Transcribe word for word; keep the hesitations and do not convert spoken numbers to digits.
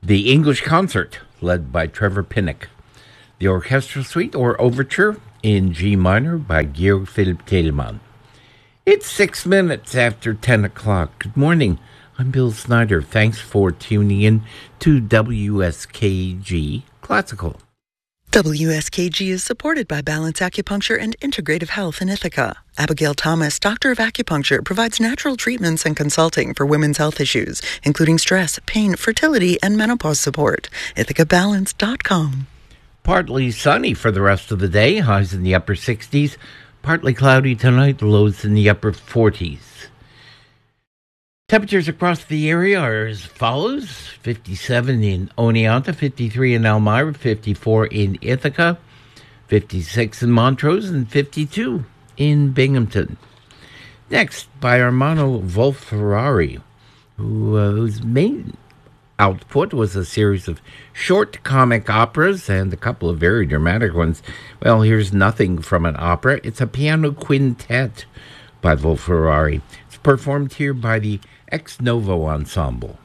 The English Concert, led by Trevor Pinnock. The Orchestral Suite or Overture in G minor by Georg Philipp Telemann. It's six minutes after ten o'clock. Good morning. I'm Bill Snyder. Thanks for tuning in to W S K G Classical. W S K G is supported by Balance Acupuncture and Integrative Health in Ithaca. Abigail Thomas, Doctor of Acupuncture, provides natural treatments and consulting for women's health issues, including stress, pain, fertility, and menopause support. Ithaca Balance dot com. Partly sunny for the rest of the day, highs in the upper sixties. Partly cloudy tonight, lows in the upper forties. Temperatures across the area are as follows. fifty-seven in Oneonta, fifty-three in Elmira, fifty-four in Ithaca, fifty-six in Montrose, and fifty-two in Binghamton. Next, by Armando Volferrari, who, uh, whose main output was a series of short comic operas and a couple of very dramatic ones. Well, here's nothing from an opera. It's a piano quintet by Volferrari. It's performed here by the Ex Novo Ensemble.